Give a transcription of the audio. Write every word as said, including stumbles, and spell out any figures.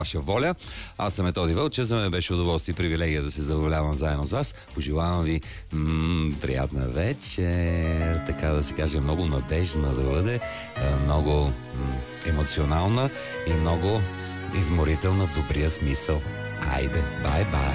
Ваша воля. Аз съм Методи Вълчев. За мен беше удоволствие и привилегия да се забавлявам заедно с вас. Пожелавам ви м- приятна вечер, така да се каже, много надежна да бъде, много м- емоционална и много изморителна в добрия смисъл. Айде, бай-бай!